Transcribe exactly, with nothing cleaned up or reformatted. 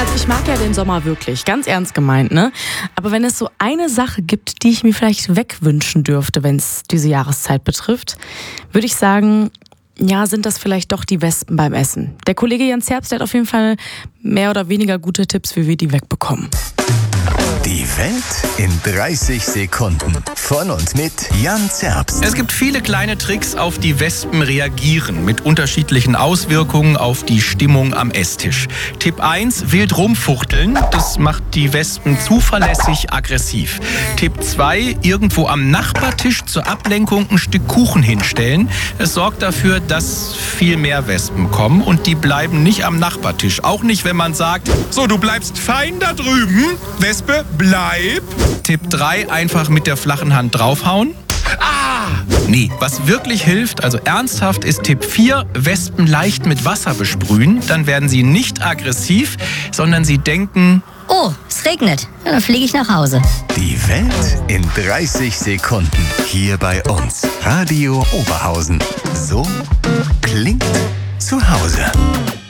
Also ich mag ja den Sommer wirklich, ganz ernst gemeint, ne? Aber wenn es so eine Sache gibt, die ich mir vielleicht wegwünschen dürfte, wenn es diese Jahreszeit betrifft, würde ich sagen, ja, sind das vielleicht doch die Wespen beim Essen. Der Kollege Jan Zerbst, der hat auf jeden Fall mehr oder weniger gute Tipps, wie wir die wegbekommen. Die Welt in dreißig Sekunden. Von und mit Jan Zerbst. Es gibt viele kleine Tricks, auf die Wespen reagieren, mit unterschiedlichen Auswirkungen auf die Stimmung am Esstisch. Tipp eins, wild rumfuchteln. Das macht die Wespen zuverlässig aggressiv. Tipp zwei, irgendwo am Nachbartisch zur Ablenkung ein Stück Kuchen hinstellen. Es sorgt dafür, dass viel mehr Wespen kommen und die bleiben nicht am Nachbartisch. Auch nicht, wenn man sagt, so, du bleibst fein da drüben, Wespe, bleib. Tipp drei, einfach mit der flachen Hand draufhauen. Ah! Nee, was wirklich hilft, also ernsthaft, ist Tipp vier, Wespen leicht mit Wasser besprühen. Dann werden sie nicht aggressiv, sondern sie denken, oh, es regnet. Dann fliege ich nach Hause. Die Welt in dreißig Sekunden. Hier bei uns. Radio Oberhausen. So klingt zu Hause.